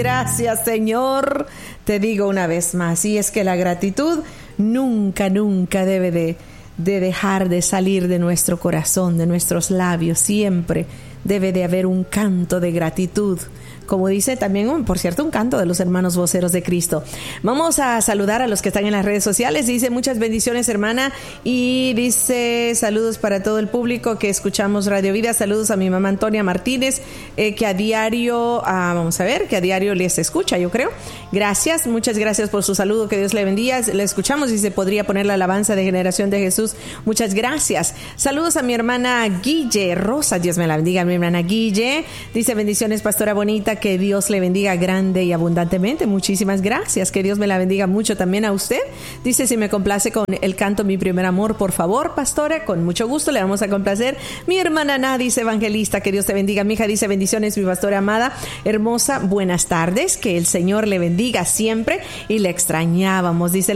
Gracias, Señor. Te digo una vez más, y es que la gratitud nunca debe de dejar de salir de nuestro corazón, de nuestros labios. Siempre debe de haber un canto de gratitud. Como dice también, por cierto, un canto de los hermanos voceros de Cristo. Vamos a saludar a los que están en las redes sociales. Dice, muchas bendiciones, hermana. Y dice, saludos para todo el público que escuchamos Radio Vida. Saludos a mi mamá Antonia Martínez, que a diario, que a diario les escucha, yo creo. Gracias, muchas gracias por su saludo. Que Dios le bendiga. Le escuchamos y se podría poner la alabanza de Generación de Jesús. Muchas gracias. Saludos a mi hermana Guille Rosa. Dios me la bendiga, mi hermana Guille. Dice, bendiciones, pastora bonita. Que Dios le bendiga grande y abundantemente. Muchísimas gracias. Que Dios me la bendiga mucho también a usted. Dice, si me complace con el canto Mi Primer Amor, por favor, pastora. Con mucho gusto le vamos a complacer. Mi hermana Ana dice, evangelista, que Dios te bendiga. Mi hija dice, bendiciones, mi pastora amada, hermosa, buenas tardes. Que el Señor le bendiga siempre. Y le extrañábamos, dice